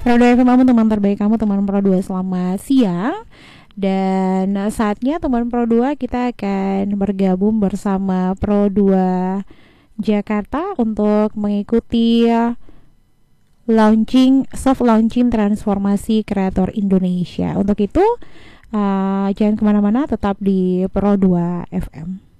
Pro 2 FM, kamu teman terbaik kamu, teman Pro 2, selamat siang. Dan saatnya teman Pro 2 kita akan bergabung bersama Pro 2 Jakarta untuk mengikuti soft launching transformasi kreator Indonesia. Untuk itu jangan kemana-mana, tetap di Pro 2 FM.